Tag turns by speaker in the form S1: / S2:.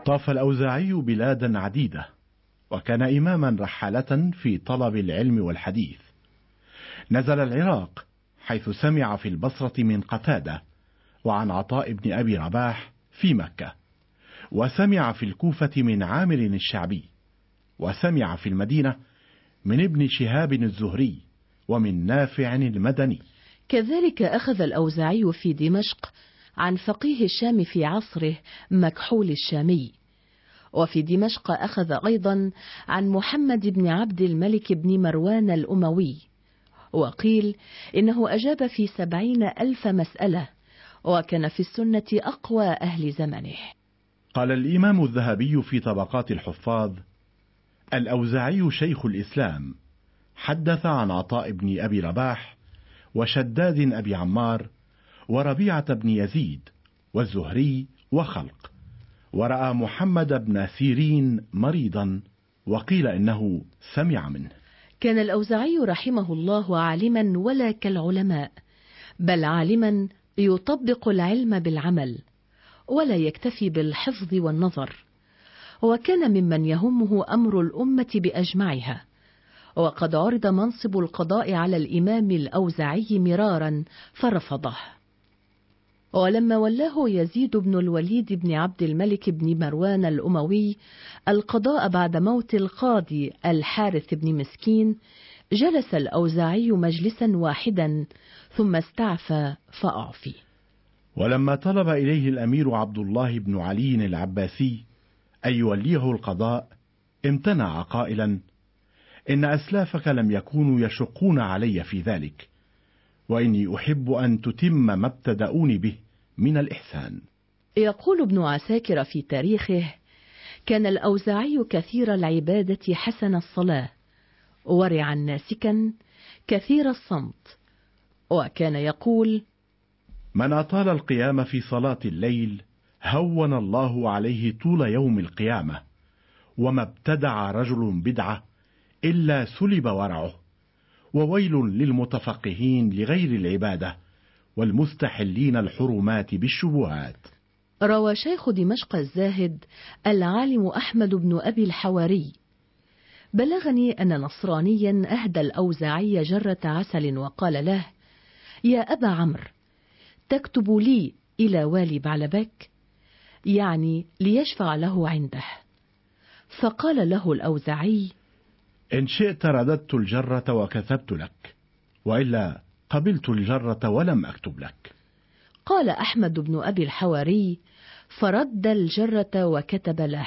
S1: طاف الأوزاعي بلادا عديدة، وكان إماما رحالة في طلب العلم والحديث. نزل العراق حيث سمع في البصرة من قتادة، وعن عطاء بن أبي رباح في مكة، وسمع في الكوفة من عامر الشعبي، وسمع في المدينة من ابن شهاب الزهري، ومن نافع المدني.
S2: كذلك أخذ الأوزاعي في دمشق عن فقيه الشام في عصره مكحول الشامي، وفي دمشق أخذ أيضا عن محمد بن عبد الملك بن مروان الأموي، وقيل إنه أجاب في 70,000 مسألة، وكان في السنة أقوى أهل زمنه.
S1: قال الإمام الذهبي في طبقات الحفاظ: الأوزاعي شيخ الإسلام، حدث عن عطاء بن أبي رباح، وشداد أبي عمار، وربيعة بن يزيد، والزهري، وخلق، ورأى محمد بن سيرين مريضا، وقيل إنه سمع منه.
S2: كان الأوزاعي رحمه الله عالما ولا كالعلماء، بل عالما يطبق العلم بالعمل، ولا يكتفي بالحفظ والنظر، وكان ممن يهمه أمر الأمة بأجمعها. وقد عرض منصب القضاء على الإمام الأوزاعي مرارا فرفضه، ولما ولاه يزيد بن الوليد بن عبد الملك بن مروان الأموي القضاء بعد موت القاضي الحارث بن مسكين، جلس الأوزاعي مجلسا واحدا ثم استعفى فأعفي.
S1: ولما طلب إليه الأمير عبد الله بن علي العباسي أن يوليه القضاء، امتنع قائلا: إن أسلافك لم يكونوا يشقون علي في ذلك، وإني أحب أن تتم ما ابتدأوني به من الإحسان.
S2: يقول ابن عساكر في تاريخه: كان الأوزاعي كثير العبادة حسن الصلاة، ورعا ناسكا كثير الصمت، وكان يقول:
S1: من أطال القيام في صلاة الليل هون الله عليه طول يوم القيامة، وما ابتدع رجل بدعة إلا سلب ورعه، وويل للمتفقهين لغير العبادة والمستحلين الحرمات بالشبهات.
S2: روى شيخ دمشق الزاهد العالم أحمد بن أبي الحواري: بلغني أن نصرانيا أهدى الأوزاعي جرة عسل وقال له: يا أبا عمرو، تكتب لي إلى والي بعلبك، يعني ليشفع له عنده. فقال له الأوزاعي:
S1: إن شئت رددت الجرة وكتبت لك، وإلا قبلت الجرة ولم أكتب لك.
S2: قال أحمد بن أبي الحواري: فرد الجرة وكتب له.